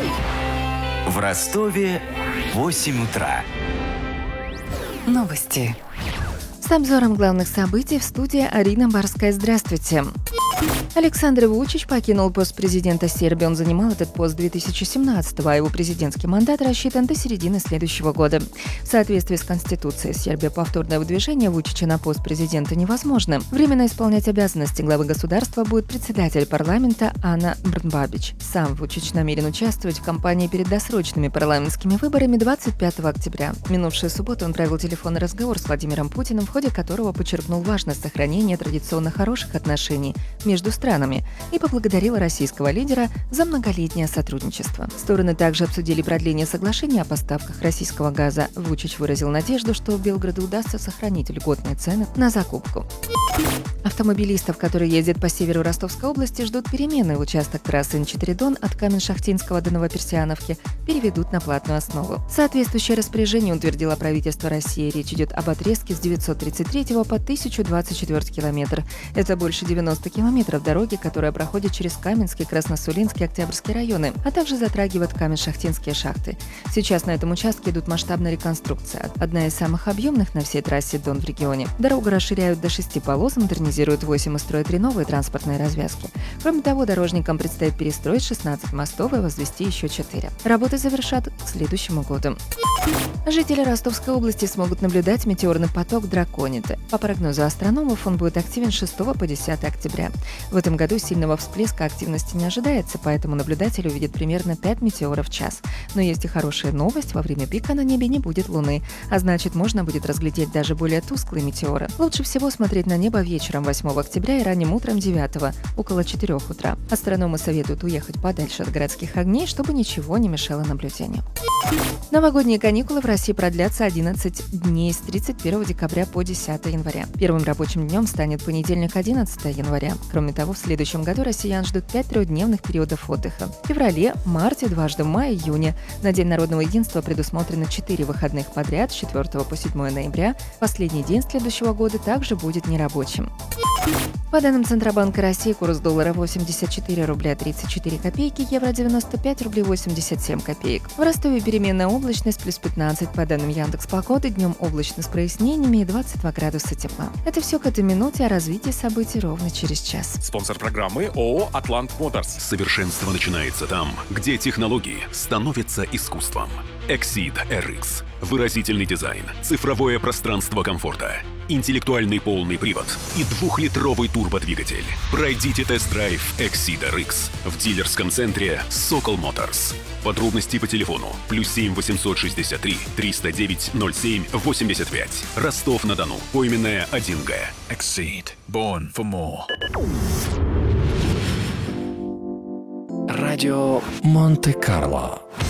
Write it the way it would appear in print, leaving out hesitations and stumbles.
В Ростове 8 утра. Новости. С обзором главных событий в студии Арина Барская. Здравствуйте. Александр Вучич покинул пост президента Сербии. Он занимал этот пост с 2017-го, а его президентский мандат рассчитан до середины следующего года. В соответствии с Конституцией Сербии повторное выдвижение Вучича на пост президента невозможно. Временно исполнять обязанности главы государства будет председатель парламента Ана Брнбабич. Сам Вучич намерен участвовать в кампании перед досрочными парламентскими выборами 25 октября. В минувшую субботу он провел телефонный разговор с Владимиром Путиным, в ходе которого подчеркнул важность сохранения традиционно хороших отношений между странами и поблагодарил российского лидера за многолетнее сотрудничество. Стороны также обсудили продление соглашения о поставках российского газа. Вучич выразил надежду, что Белграду удастся сохранить льготные цены на закупку. Автомобилистов, которые ездят по северу Ростовской области, ждут перемены. Участок трассы Н4 Дон от Камень-Шахтинского до Новоперсиановки переведут на платную основу. Соответствующее распоряжение утвердило правительство России. Речь идет об отрезке с 933 по 1024 километр. Это больше 90 километров дороги, которая проходит через Каменский, Красносулинский, Октябрьский районы, а также затрагивает Камень-Шахтинские шахты. Сейчас на этом участке идут масштабная реконструкция. Одна из самых объемных на всей трассе Дон в регионе. Дорогу расширяют до 6 полос, модернизируют 8 и строят 3 новые транспортные развязки. Кроме того, дорожникам предстоит перестроить 16 мостов и возвести еще 4. Работы завершат к следующему году. Жители Ростовской области смогут наблюдать метеорный поток Дракониды. По прогнозу астрономов, он будет активен с 6 по 10 октября. В этом году сильного всплеска активности не ожидается, поэтому наблюдатель увидит примерно 5 метеоров в час. Но есть и хорошая новость: во время пика на небе не будет луны, а значит, можно будет разглядеть даже более тусклые метеоры. Лучше всего смотреть на небо вечером 8 октября и ранним утром 9, около 4 утра. Астрономы советуют уехать подальше от городских огней, чтобы ничего не мешало наблюдению. Новогодние каникулы в России продлятся 11 дней с 31 декабря по 10 января. Первым рабочим днем станет понедельник, 11 января. Кроме того, в следующем году россиян ждут 5 трехдневных периодов отдыха. В феврале, марте, дважды в мае, июне. На День народного единства предусмотрено 4 выходных подряд с 4 по 7 ноября. Последний день следующего года также будет нерабочим. По данным Центробанка России, курс доллара 84 рубля 34 копейки, евро 95 рублей 87 копеек. В Ростове переменная облачность плюс 15, по данным Яндекс.Погоды, днем облачно с прояснениями и 22 градуса тепла. Это все к этой минуте, о развитии событий ровно через час. Спонсор программы ООО «Атлант Моторс». Совершенство начинается там, где технологии становятся искусством. Exceed RX. Выразительный дизайн, цифровое пространство комфорта, интеллектуальный полный привод и 2-литровый турбодвигатель. Пройдите тест-драйв Exceed RX в дилерском центре Sokol Motors. Подробности по телефону +7 863 309 07 85. Ростов-на-Дону. Поименная 1Г. Exceed. Born for more. Радио Монте-Карло.